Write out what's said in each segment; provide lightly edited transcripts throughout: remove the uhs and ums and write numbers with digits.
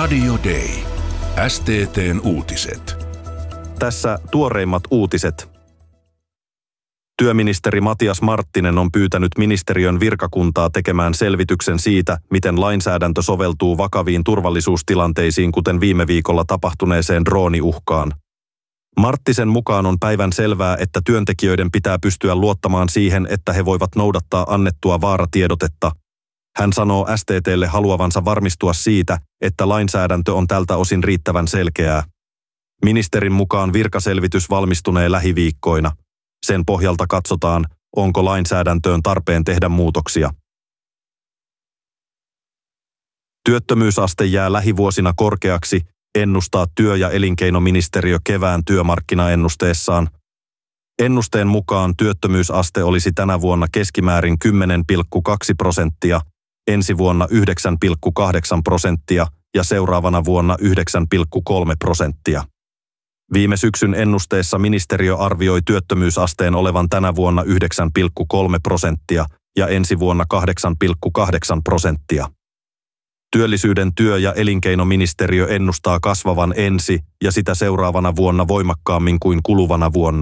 Radio Day. STT:n uutiset. Tässä tuoreimmat uutiset. Työministeri Matias Marttinen on pyytänyt ministeriön virkakuntaa tekemään selvityksen siitä, miten lainsäädäntö soveltuu vakaviin turvallisuustilanteisiin, kuten viime viikolla tapahtuneeseen drooniuhkaan. Marttisen mukaan on päivän selvää, että työntekijöiden pitää pystyä luottamaan siihen, että he voivat noudattaa annettua vaaratiedotetta. Hän sanoo STT:lle haluavansa varmistua siitä, että lainsäädäntö on tältä osin riittävän selkeää. Ministerin mukaan virkaselvitys valmistunee lähiviikkoina. Sen pohjalta katsotaan, onko lainsäädäntöön tarpeen tehdä muutoksia. Työttömyysaste jää lähivuosina korkeaksi, ennustaa työ- ja elinkeinoministeriö kevään työmarkkinaennusteessaan. Ennusteen mukaan työttömyysaste olisi tänä vuonna keskimäärin 10,2%, ensi vuonna 9,8% ja seuraavana vuonna 9,3%. Viime syksyn ennusteessa ministeriö arvioi työttömyysasteen olevan tänä vuonna 9,3% ja ensi vuonna 8,8%. Työllisyyden työ- ja elinkeinoministeriö ennustaa kasvavan ensi ja sitä seuraavana vuonna voimakkaammin kuin kuluvana vuonna.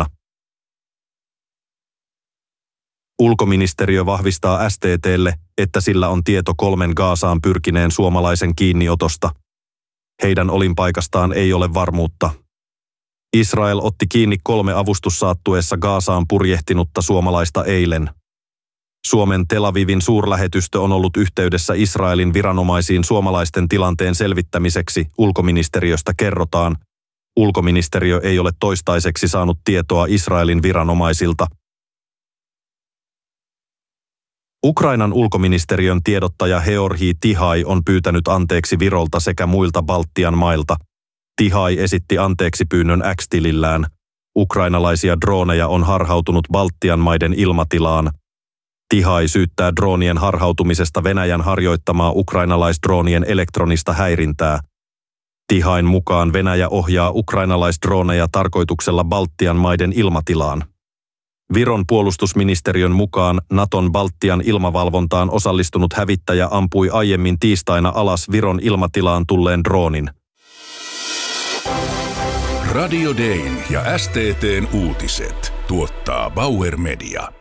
Ulkoministeriö vahvistaa STT:lle, että sillä on tieto 3 Gazaan pyrkineen suomalaisen kiinniotosta. Heidän olinpaikastaan ei ole varmuutta. Israel otti kiinni 3 avustussaattueessa Gazaan purjehtinutta suomalaista eilen. Suomen Tel Avivin suurlähetystö on ollut yhteydessä Israelin viranomaisiin suomalaisten tilanteen selvittämiseksi, ulkoministeriöstä kerrotaan. Ulkoministeriö ei ole toistaiseksi saanut tietoa Israelin viranomaisilta. Ukrainan ulkoministeriön tiedottaja Georgi Tihai on pyytänyt anteeksi Virolta sekä muilta Baltian mailta. Tihai esitti anteeksipyynnön X-tilillään. Ukrainalaisia drooneja on harhautunut Baltian maiden ilmatilaan. Tihai syyttää droonien harhautumisesta Venäjän harjoittamaa ukrainalaisdroonien elektronista häirintää. Tihain mukaan Venäjä ohjaa ukrainalaisdrooneja tarkoituksella Baltian maiden ilmatilaan. Viron puolustusministeriön mukaan Naton Baltian ilmavalvontaan osallistunut hävittäjä ampui aiemmin tiistaina alas Viron ilmatilaan tulleen droonin. Radio Dayn ja STT:n uutiset tuottaa Bauer Media.